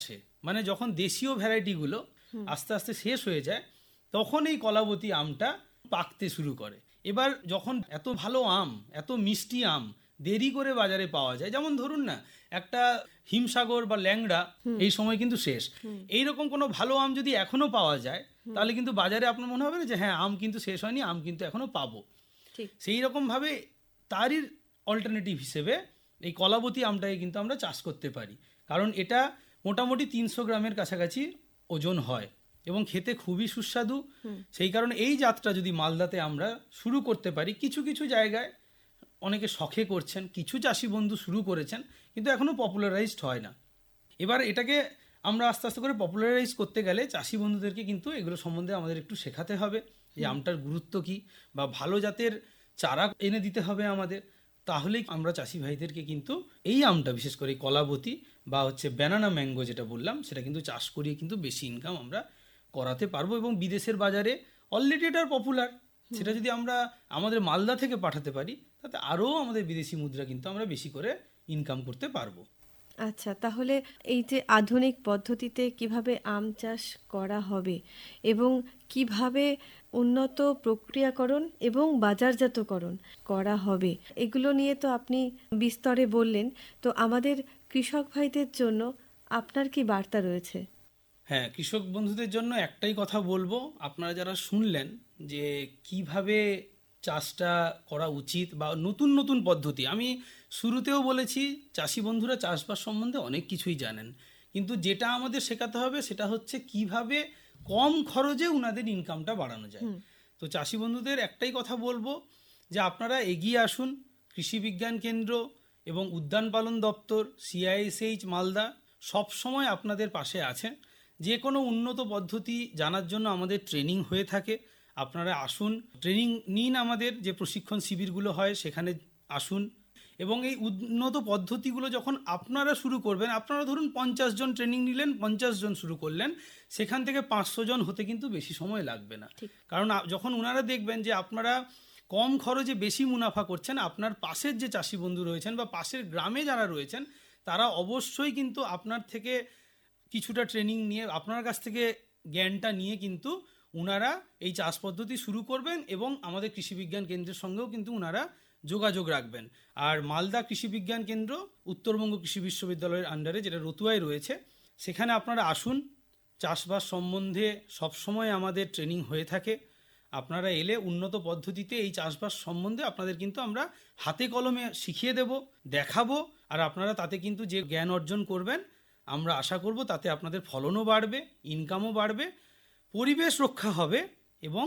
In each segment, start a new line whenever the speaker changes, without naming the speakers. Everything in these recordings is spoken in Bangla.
আসছে, মানে যখন দেশীয় ভ্যারাইটিগুলো আস্তে আস্তে শেষ হয়ে যায়, তখন এই কলাবতী আমটা পাকতে শুরু করে। এবার যখন এত ভালো আম, এত মিষ্টি আম দেরি করে বাজারে পাওয়া যায়, যেমন ধরুন না একটা হিমসাগর বা ল্যাংড়া এই সময় কিন্তু শেষ, এইরকম কোনো ভালো আম যদি এখনো পাওয়া যায়, তাহলে কিন্তু বাজারে আপনার মনে হবে না যে হ্যাঁ আম কিন্তু শেষ হয়নি, আম কিন্তু এখনো পাবো। সেই রকম ভাবে তারই অল্টারনেটিভ হিসেবে এই কলাবতী আমটাকে কিন্তু আমরা চাষ করতে পারি, কারণ এটা মোটামুটি 300 গ্রামের কাছাকাছি ওজন হয় এবং খেতে খুবই সুস্বাদু। সেই কারণে এই যাত্রা যদি মালদাতে আমরা শুরু করতে পারি, কিছু কিছু জায়গায় অনেকে শখে করছেন, কিছু চাষি বন্ধু শুরু করেছেন, কিন্তু এখনো পপুলারাইজড হয় না। এবার এটাকে আমরা আস্তে আস্তে করে পপুলারাইজ করতে গেলে চাষি বন্ধুদেরকে কিন্তু এগুলো সম্বন্ধে আমাদের একটু শেখাতে হবে, যে আমটার গুরুত্ব কি, বা ভালো জাতের চারা এনে দিতে হবে আমাদের। তাহলেই আমরা চাষি ভাইদেরকে কিন্তু এই আমটা, বিশেষ করে কলাবতী বা ব্যানানা ম্যাঙ্গো যেটা বললাম, সেটা কিন্তু চাষ করিয়ে কিন্তু বেশি ইনকাম আমরা করাতে পারবো। এবং বিদেশের বাজারে অলরেডি এটা পপুলার, সেটা যদি আমরা আমাদের মালদা থেকে পাঠাতে পারি, তাতে আরও আমাদের বিদেশি মুদ্রা কিন্তু আমরা বেশি করে ইনকাম করতে পারবো।
আচ্ছা, তাহলে এই যে আধুনিক পদ্ধতিতে কিভাবে আম চাষ করা হবে এবং কিভাবে উন্নত প্রক্রিয়াকরণ এবং বাজারজাতকরণ করা হবে, এগুলো নিয়ে তো আপনি বিস্তরে বললেন। তো আমাদের কৃষক ভাইদের জন্য আপনার কি বার্তা রয়েছে?
হ্যাঁ, কৃষক বন্ধুদের জন্য একটাই কথা বলবো, আপনারা যারা শুনলেন যে কিভাবে চাষটা করা উচিত বা নতুন নতুন পদ্ধতি, আমি শুরুতেও বলেছি চাষি বন্ধুরা চাষবাস সম্বন্ধে অনেক কিছুই জানেন, কিন্তু যেটা আমাদের শেখাতে হবে সেটা হচ্ছে কিভাবে কম খরচে উনাদের ইনকামটা বাড়ানো যায়। তো চাষি বন্ধুদের একটাই কথা বলবো যে আপনারা এগিয়ে আসুন। কৃষি বিজ্ঞান কেন্দ্র এবং উদ্যান পালন দপ্তর CISH মালদা সব সময় আপনাদের পাশে আছে। যে কোনো উন্নত পদ্ধতি জানার জন্য আমাদের ট্রেনিং হয়ে থাকে, আপনারা আসুন, ট্রেনিং নিন, আমাদের যে প্রশিক্ষণ শিবিরগুলো হয় সেখানে আসুন। এবং এই উন্নত পদ্ধতিগুলো যখন আপনারা শুরু করবেন, আপনারা ধরুন 50 জন ট্রেনিং নিলেন, 50 জন শুরু করলেন, সেখান থেকে 500 জন হতে কিন্তু বেশি সময় লাগবে না। কারণ যখন ওনারা দেখবেন যে আপনারা কম খরচে বেশি মুনাফা করছেন, আপনার পাশের যে চাষি বন্ধু রয়েছেন বা পাশের গ্রামে যারা রয়েছেন, তারা অবশ্যই কিন্তু আপনার থেকে কিছুটা ট্রেনিং নিয়ে, আপনার কাছ থেকে জ্ঞানটা নিয়ে কিন্তু ওনারা এই চাষ পদ্ধতি শুরু করবেন এবং আমাদের কৃষি বিজ্ঞান কেন্দ্রের সঙ্গেও কিন্তু ওনারা যোগাযোগ রাখবেন। আর মালদা কৃষি বিজ্ঞান কেন্দ্র উত্তরবঙ্গ কৃষি বিশ্ববিদ্যালয়ের আন্ডারে, যেটা রতুয়ায় রয়েছে, সেখানে আপনারা আসুন। চাষবাস সম্বন্ধে সবসময় আমাদের ট্রেনিং হয়ে থাকে। আপনারা এলে উন্নত পদ্ধতিতে এই চাষবাস সম্বন্ধে আপনাদের কিন্তু আমরা হাতে কলমে শিখিয়ে দেব, দেখাবো। আর আপনারা তাতে কিন্তু যে জ্ঞান অর্জন করবেন, আমরা আশা করব তাতে আপনাদের ফলনও বাড়বে, ইনকামও বাড়বে, পরিবেশ রক্ষা হবে এবং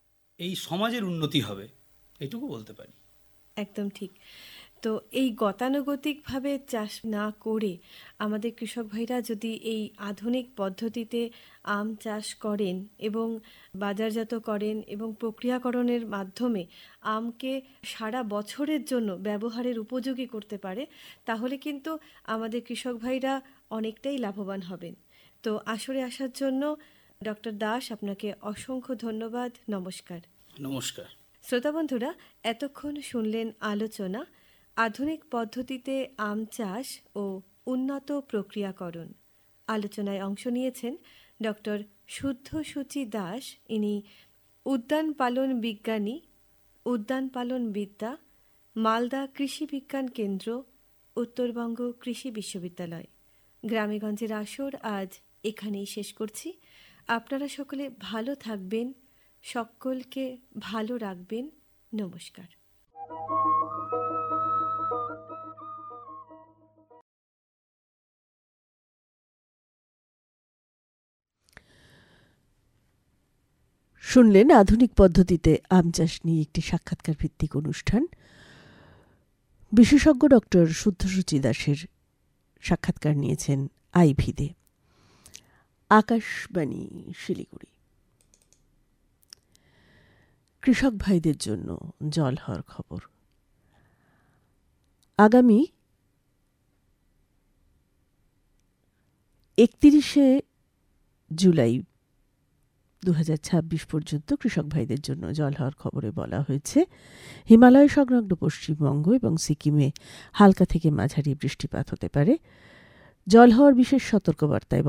এই সমাজের উন্নতি হবে, এইটুকু বলতে পারি।
একদম ঠিক। তো এই গতানুগতিকভাবে চাষ না করে আমাদের কৃষক ভাইরা যদি এই আধুনিক পদ্ধতিতে আম চাষ করেন এবং বাজারজাত করেন এবং প্রক্রিয়াকরণের মাধ্যমে আমকে সারা বছরের জন্য ব্যবহারের উপযোগী করতে পারে, তাহলে কিন্তু আমাদের কৃষক ভাইরা অনেকটাই লাভবান হবেন। তো আসরে আসার জন্য ডক্টর দাস, আপনাকে অসংখ্য ধন্যবাদ। নমস্কার।
নমস্কার।
শ্রোতা বন্ধুরা, এতক্ষণ শুনলেন আলোচনা আধুনিক পদ্ধতিতে আম চাষ ও উন্নত প্রক্রিয়াকরণ। আলোচনায় অংশ নিয়েছেন ডক্টর শুদ্ধসূচি দাস। ইনি উদ্যান পালন বিজ্ঞানী, উদ্যান পালন বিদ্যা, মালদা কৃষি বিজ্ঞান কেন্দ্র, উত্তরবঙ্গ কৃষি বিশ্ববিদ্যালয়। গ্রামেগঞ্জের আসর আজ এখানেই শেষ করছি। আপনারা সকলে ভালো থাকবেন, সকলকে ভালো রাখবেন। নমস্কার।
শুনলেন আধুনিক পদ্ধতিতে আম চাষ নিয়ে একটি সাক্ষাৎকার ভিত্তিক অনুষ্ঠান। বিশেষজ্ঞ ডক্টর শুদ্ধসূচি দাসের সাক্ষাৎকার নিয়েছেন আইভিদে। আকাশবাণী শিলিগুড়ি। কৃষক ভাইদের জন্য জল হওয়ার খবর। আগামী 31শে জুলাই 2026 পর্যন্ত কৃষক ভাইদের জন্য জল হওয়ার খবরে বলা হয়েছে, হিমালয় সংলগ্ন পশ্চিমবঙ্গ এবং সিকিমে হালকা থেকে মাঝারি বৃষ্টিপাত হতে পারে। জল হওয়ার বিশেষ সতর্কবার্তায়